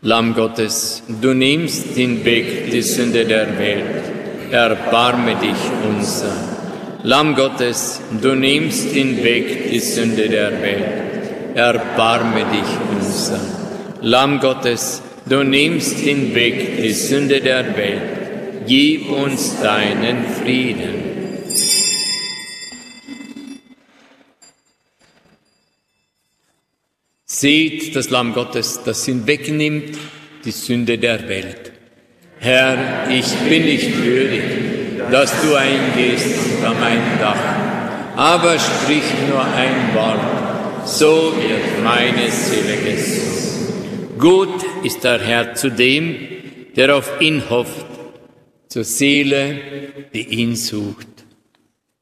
Lamm Gottes, du nimmst hinweg die Sünde der Welt, erbarme dich unser. Lamm Gottes, du nimmst hinweg die Sünde der Welt, erbarme dich unser. Lamm Gottes, du nimmst hinweg die Sünde der Welt, gib uns deinen Frieden. Seht das Lamm Gottes, das hinwegnimmt die Sünde der Welt. Herr, ich bin nicht würdig, dass du eingehst unter mein Dach, aber sprich nur ein Wort, so wird meine Seele gesund. Gut ist der Herr zu dem, der auf ihn hofft, zur Seele, die ihn sucht.